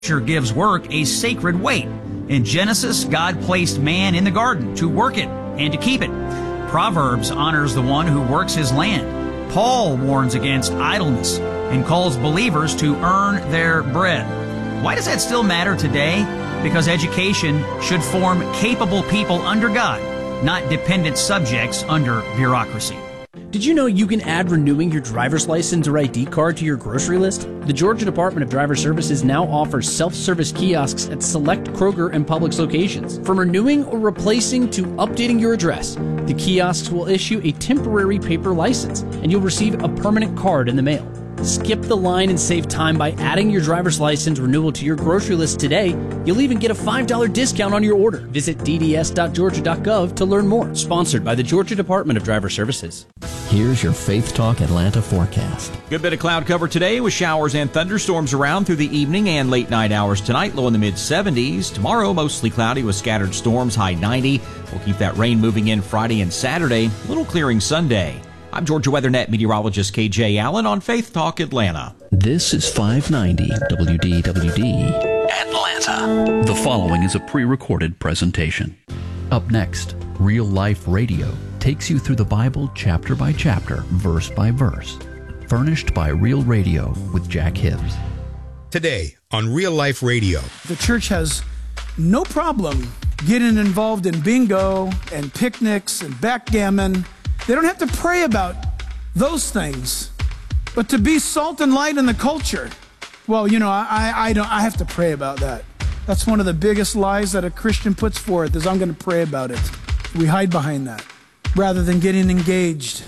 Scripture gives work a sacred weight. In Genesis, God placed man in the garden to work it and to keep it. Proverbs honors the one who works his land. Paul warns against idleness and calls believers to earn their bread. Why does that still matter today? Because education should form capable people under God, not dependent subjects under bureaucracy. Did you know you can add renewing your driver's license or ID card to your grocery list? The Georgia Department of Driver Services now offers self-service kiosks at select Kroger and Publix locations. From renewing or replacing to updating your address, the kiosks will issue a temporary paper license, and you'll receive a permanent card in the mail. Skip the line and save time by adding your driver's license renewal to your grocery list today. You'll even get a $5 discount on your order. Visit dds.georgia.gov to learn more. Sponsored by the Georgia Department of Driver Services. Here's your Faith Talk Atlanta forecast. Good bit of cloud cover today with showers and thunderstorms around through the evening and late night hours tonight, low in the mid-70s. Tomorrow, mostly cloudy with scattered storms, high 90. We'll keep that rain moving in Friday and Saturday, a little clearing Sunday. I'm Georgia WeatherNet meteorologist KJ Allen on Faith Talk Atlanta. This is 590 WDWD Atlanta. The following is a pre-recorded presentation. Up next, Real Life Radio takes you through the Bible chapter by chapter, verse by verse. Furnished by Real Radio with Jack Hibbs. Today on Real Life Radio. The church has no problem getting involved in bingo and picnics and backgammon. They don't have to pray about those things. But to be salt and light in the culture, well, you know, I have to pray about that. That's one of the biggest lies that a Christian puts forth is I'm going to pray about it. We hide behind that rather than getting engaged.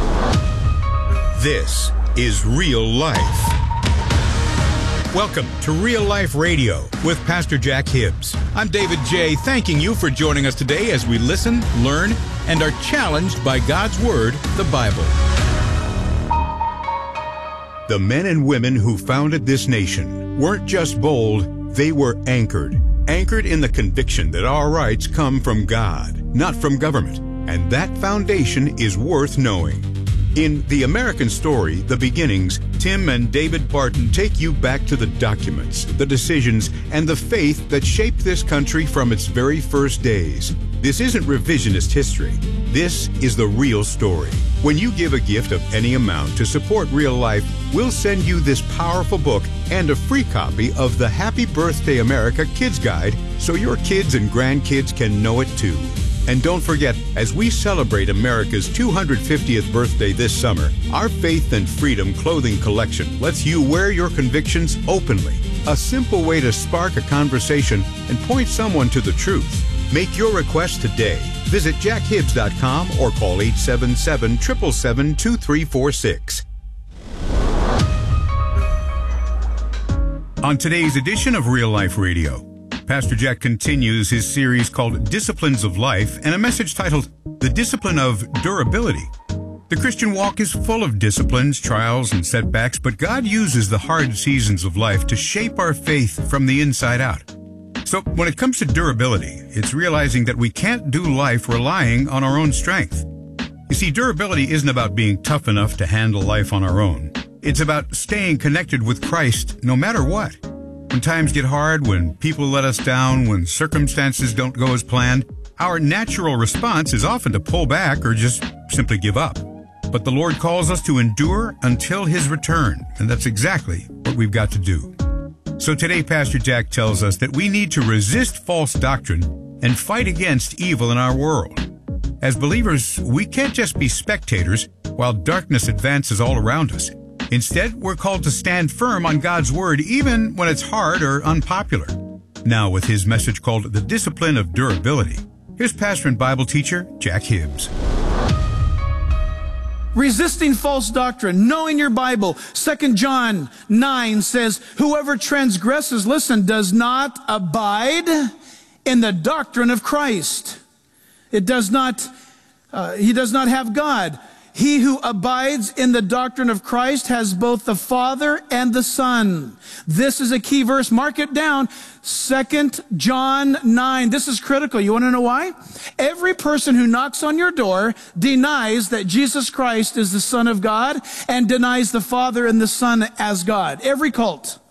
This is Real Life. Welcome to Real Life Radio with Pastor Jack Hibbs. I'm David J. thanking you for joining us today as we listen, learn, and are challenged by God's Word, the Bible. The men and women who founded this nation weren't just bold, they were anchored. Anchored in the conviction that our rights come from God, not from government. And that foundation is worth knowing. In The American Story, The Beginnings, Tim and David Barton take you back to the documents, the decisions, and the faith that shaped this country from its very first days. This isn't revisionist history. This is the real story. When you give a gift of any amount to support Real Life, we'll send you this powerful book and a free copy of the Happy Birthday America Kids Guide so your kids and grandkids can know it too. And don't forget, as we celebrate America's 250th birthday this summer, our Faith and Freedom clothing collection lets you wear your convictions openly. A simple way to spark a conversation and point someone to the truth. Make your request today. Visit jackhibbs.com or call 877-777-2346. On today's edition of Real Life Radio, Pastor Jack continues his series called Disciplines of Life and a message titled The Discipline of Durability. The Christian walk is full of disciplines, trials, and setbacks, but God uses the hard seasons of life to shape our faith from the inside out. So when it comes to durability, it's realizing that we can't do life relying on our own strength. You see, durability isn't about being tough enough to handle life on our own. It's about staying connected with Christ no matter what. When times get hard, when people let us down, when circumstances don't go as planned, our natural response is often to pull back or just simply give up. But the Lord calls us to endure until His return, and that's exactly what we've got to do. So today, Pastor Jack tells us that we need to resist false doctrine and fight against evil in our world. As believers, we can't just be spectators while darkness advances all around us. Instead, we're called to stand firm on God's Word even when it's hard or unpopular. Now, with his message called The Discipline of Durability, here's pastor and Bible teacher Jack Hibbs. Resisting false doctrine, knowing your Bible. 2 John 9 says, whoever transgresses, listen, does not abide in the doctrine of Christ. He does not have God. He who abides in the doctrine of Christ has both the Father and the Son. This is a key verse. Mark it down. 2 John 9. This is critical. You want to know why? Every person who knocks on your door denies that Jesus Christ is the Son of God and denies the Father and the Son as God. Every cult.